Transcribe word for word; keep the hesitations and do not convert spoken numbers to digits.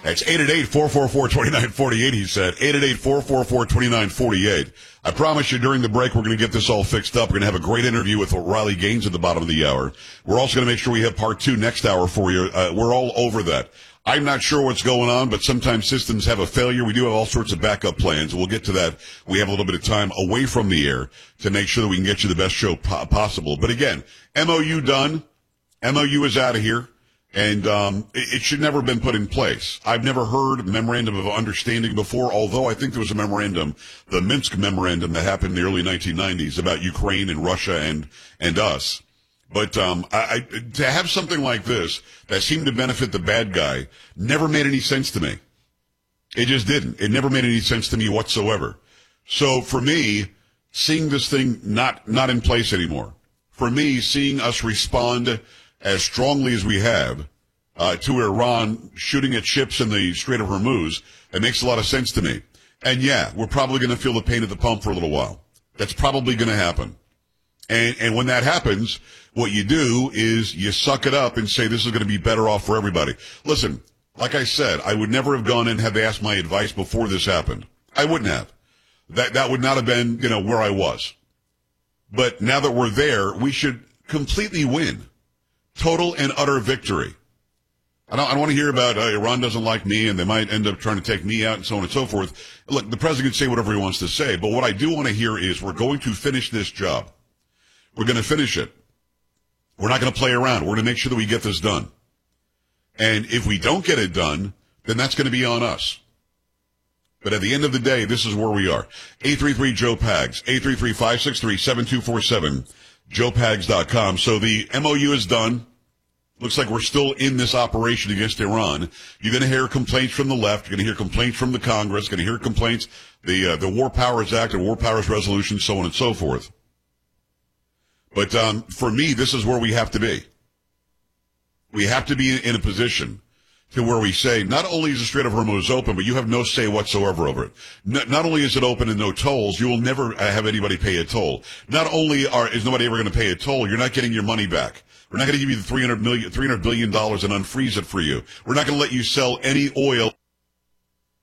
That's eight eight eight, four four four, two nine four eight, he said. eight eight eight, four four four, two nine four eight. I promise you during the break we're going to get this all fixed up. We're going to have a great interview with Riley Gaines at the bottom of the hour. We're also going to make sure we have part two next hour for you. Uh, we're all over that. I'm not sure what's going on, but sometimes systems have a failure. We do have all sorts of backup plans. We'll get to that. We have a little bit of time away from the air to make sure that we can get you the best show po- possible. But again, M O U done. M O U is out of here. And um, it, it should never have been put in place. I've never heard a memorandum of understanding before, although I think there was a memorandum, the Minsk memorandum that happened in the early nineteen nineties about Ukraine and Russia and, and us. But um, I, I, to have something like this that seemed to benefit the bad guy never made any sense to me. It just didn't. It never made any sense to me whatsoever. So for me, seeing this thing not not in place anymore, for me, seeing us respond as strongly as we have uh, to Iran shooting at ships in the Strait of Hormuz, it makes a lot of sense to me. And yeah, we're probably going to feel the pain at the pump for a little while. That's probably going to happen. And, and when that happens, what you do is you suck it up and say this is going to be better off for everybody. Listen, like I said, I would never have gone and have asked my advice before this happened. I wouldn't have. That, that would not have been, you know, where I was. But now that we're there, we should completely win. Total and utter victory. I don't, I don't want to hear about uh, Iran doesn't like me and they might end up trying to take me out and so on and so forth. Look, the president can say whatever he wants to say, but what I do want to hear is we're going to finish this job. We're going to finish it. We're not going to play around. We're going to make sure that we get this done. And if we don't get it done, then that's going to be on us. But at the end of the day, this is where we are. eight three three, Joe Pags, eight three three, five six three, seven two four seven, joe pags dot com. So the M O U is done. Looks like we're still in this operation against Iran. You're going to hear complaints from the left. You're going to hear complaints from the Congress. You're going to hear complaints, the uh, the War Powers Act and War Powers Resolution, so on and so forth. But um, for me, this is where we have to be. We have to be in a position to where we say, not only is the Strait of Hormuz open, but you have no say whatsoever over it. N- not only is it open and no tolls, you will never uh, have anybody pay a toll. Not only are, is nobody ever going to pay a toll, you're not getting your money back. We're not going to give you the three hundred million, three hundred billion dollars and unfreeze it for you. We're not going to let you sell any oil